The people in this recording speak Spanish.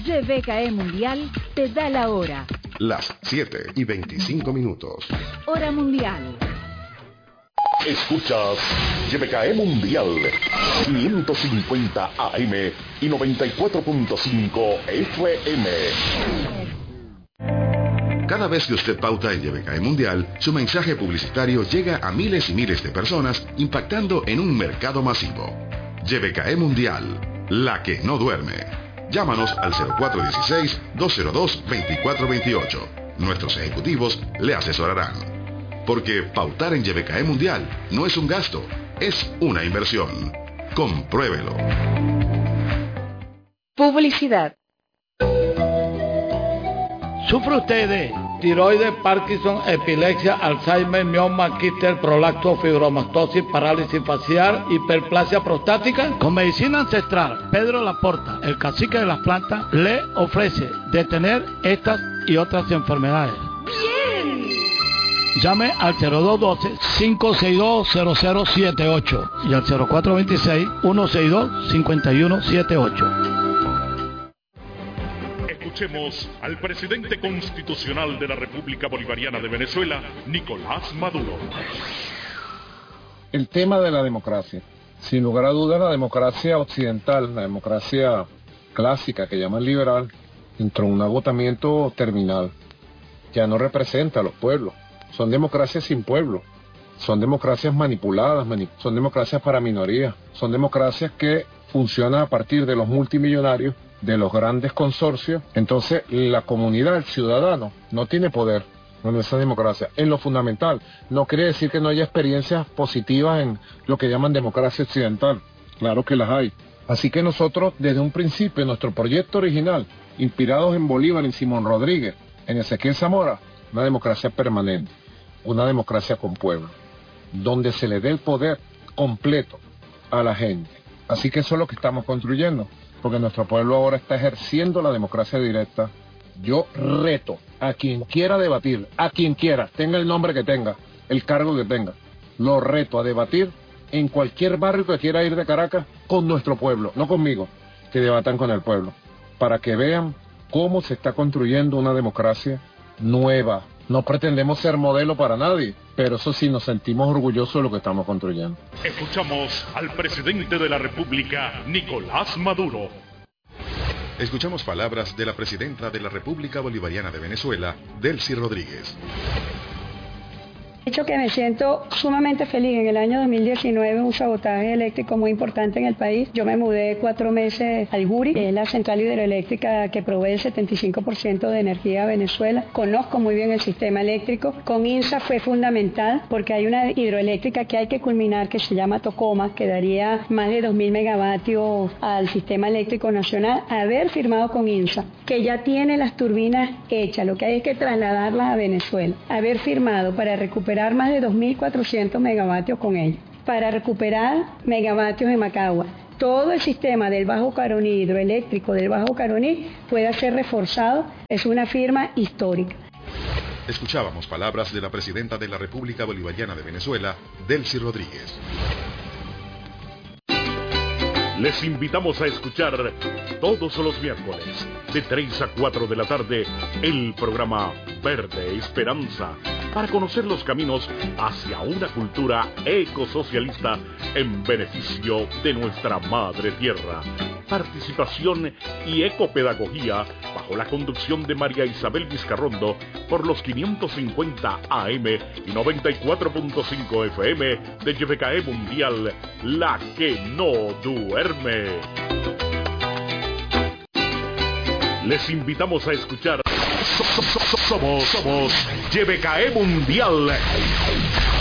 YBKE Mundial te da la hora. Las 7:25. Hora mundial. Escuchas YBKE Mundial 550 AM y 94.5 FM. Cada vez que usted pauta en YBKE Mundial, su mensaje publicitario llega a miles y miles de personas, impactando en un mercado masivo. YBKE Mundial, la que no duerme. Llámanos al 0416-202-2428. Nuestros ejecutivos le asesorarán. Porque pautar en YBKE Mundial no es un gasto, es una inversión. Compruébelo. Publicidad. ¿Sufre usted de tiroides, Parkinson, epilepsia, Alzheimer, mioma, quistes, prolapso, fibromastosis, parálisis facial, hiperplasia prostática? Con medicina ancestral, Pedro Laporta, el cacique de las plantas, le ofrece detener estas y otras enfermedades. ¡Bien! Llame al 0212-562-0078 y al 0426-162-5178. Escuchemos al presidente constitucional de la República Bolivariana de Venezuela, Nicolás Maduro. El tema de la democracia. Sin lugar a dudas, la democracia occidental, la democracia clásica que llaman liberal, entró en un agotamiento terminal. Ya no representa a los pueblos. Son democracias sin pueblo. Son democracias manipuladas, son democracias para minorías. Son democracias que funcionan a partir de los multimillonarios, de los grandes consorcios. Entonces la comunidad, el ciudadano, no tiene poder en esa democracia. En lo fundamental, no quiere decir que no haya experiencias positivas en lo que llaman democracia occidental. Claro que las hay. Así que nosotros, desde un principio, nuestro proyecto original, inspirados en Bolívar, en Simón Rodríguez, en Ezequiel Zamora, una democracia permanente, una democracia con pueblo, donde se le dé el poder completo a la gente. Así que eso es lo que estamos construyendo, porque nuestro pueblo ahora está ejerciendo la democracia directa. Yo reto a quien quiera debatir, a quien quiera, tenga el nombre que tenga, el cargo que tenga, lo reto a debatir en cualquier barrio que quiera ir de Caracas con nuestro pueblo, no conmigo, que debatan con el pueblo, para que vean cómo se está construyendo una democracia nueva. No pretendemos ser modelo para nadie, pero eso sí, nos sentimos orgullosos de lo que estamos construyendo. Escuchamos al presidente de la República, Nicolás Maduro. Escuchamos palabras de la presidenta de la República Bolivariana de Venezuela, Delcy Rodríguez. He dicho que me siento sumamente feliz. En el año 2019 un sabotaje eléctrico muy importante en el país. Yo me mudé 4 meses al Guri, que es la central hidroeléctrica que provee el 75% de energía a Venezuela. Conozco muy bien el sistema eléctrico. Con INSA fue fundamental porque hay una hidroeléctrica que hay que culminar que se llama Tocoma, que daría más de 2.000 megavatios al sistema eléctrico nacional. Haber firmado con INSA, que ya tiene las turbinas hechas, lo que hay es que trasladarlas a Venezuela. Haber firmado para recuperar más de 2.400 megavatios con ellos, para recuperar megavatios en Macagua. Todo el sistema del Bajo Caroní, hidroeléctrico del Bajo Caroní, pueda ser reforzado. Es una firma histórica. Escuchábamos palabras de la presidenta de la República Bolivariana de Venezuela, Delcy Rodríguez. Les invitamos a escuchar todos los miércoles, de 3 a 4 de la tarde, el programa Verde Esperanza, para conocer los caminos hacia una cultura ecosocialista en beneficio de nuestra madre tierra. Participación y ecopedagogía bajo la conducción de María Isabel Vizcarrondo por los 550 AM y 94.5 FM de YBKE Mundial, la que no duerme. Les invitamos a escuchar Somos YBKE Mundial.